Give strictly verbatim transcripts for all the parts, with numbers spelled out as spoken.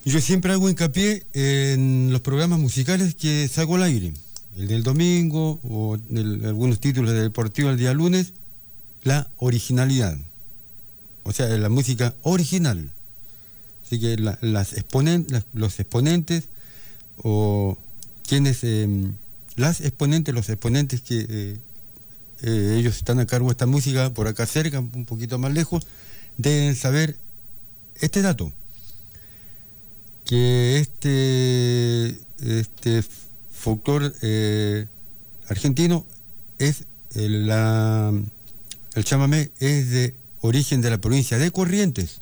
Yo siempre hago hincapié en los programas musicales que saco al aire. El del domingo o el, algunos títulos de deportivo el día lunes. La originalidad. O sea, la música original. Así que la, las exponen, las, los exponentes o quienes, eh, las exponentes, los exponentes que eh, eh, ellos están a cargo de esta música por acá cerca, un poquito más lejos, deben saber este dato, que este, este folclore eh, argentino es eh, la, el chamamé es de origen de la provincia de Corrientes,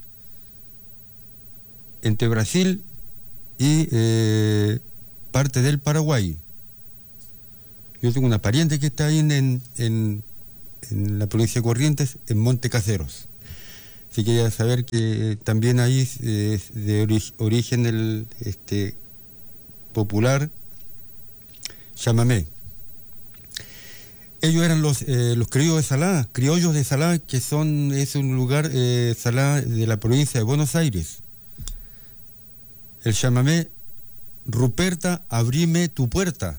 entre Brasil y eh, parte del Paraguay. Yo tengo una pariente que está ahí en, en, en, en la provincia de Corrientes, en Monte Caseros. Así que ya saber que también ahí es, es de ori- origen el este, popular chamamé. Ellos eran los, eh, los criollos de Salá, criollos de Salá, que son, es un lugar, eh, Salá, de la provincia de Buenos Aires. El chamamé, Ruperta, abrime tu puerta.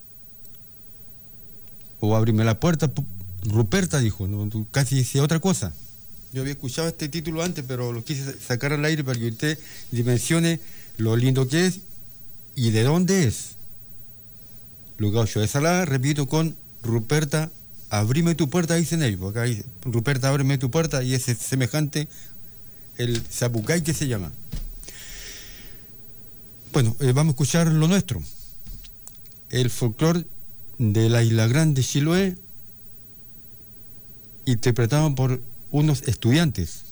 O abrime la puerta, Ruperta dijo, ¿no? Casi decía otra cosa. Yo había escuchado este título antes, pero lo quise sacar al aire para que usted dimensione lo lindo que es y de dónde es. Los gauchos de Salá, repito, con Ruperta, abrime tu puerta, dicen ellos. Acá dice, Ruperta, ábreme tu puerta, y ese es semejante el zapucay que se llama. Bueno, eh, vamos a escuchar lo nuestro. El folclore de la Isla Grande, Chiloé, interpretado por unos estudiantes